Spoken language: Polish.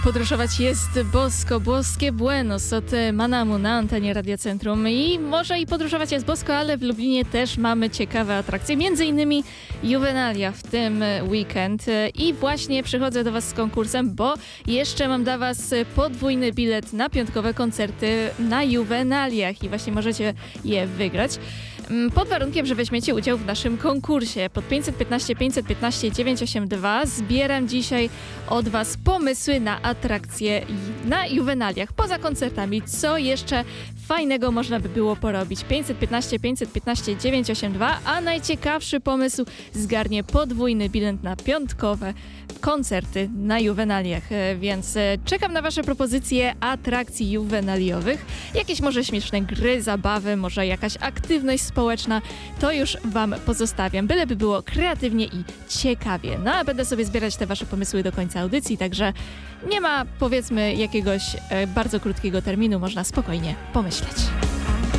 Podróżować jest bosko, boskie Buenos od Manamu na antenie Radia Centrum i może i podróżować jest bosko, ale w Lublinie też mamy ciekawe atrakcje, między innymi Juvenalia w tym weekend i właśnie przychodzę do Was z konkursem, bo jeszcze mam dla Was podwójny bilet na piątkowe koncerty na Juvenaliach i właśnie możecie je wygrać. Pod warunkiem, że weźmiecie udział w naszym konkursie. Pod 515 982 zbieram dzisiaj od Was pomysły na atrakcje na Juvenaliach. Poza koncertami, co jeszcze fajnego można by było porobić? 515 982, a najciekawszy pomysł zgarnie podwójny bilet na piątkowe koncerty na Juvenaliach, więc czekam na Wasze propozycje atrakcji juvenaliowych. Jakieś może śmieszne gry, zabawy, może jakaś aktywność społeczna, to już Wam pozostawiam, byleby było kreatywnie i ciekawie. No a będę sobie zbierać te Wasze pomysły do końca audycji, także nie ma, powiedzmy, jakiegoś bardzo krótkiego terminu, można spokojnie pomyśleć.